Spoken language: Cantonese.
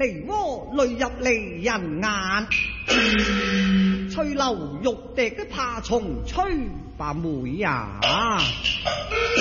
梨渦淚入離人眼，隨流欲滴的怕蟲吹把妹呀！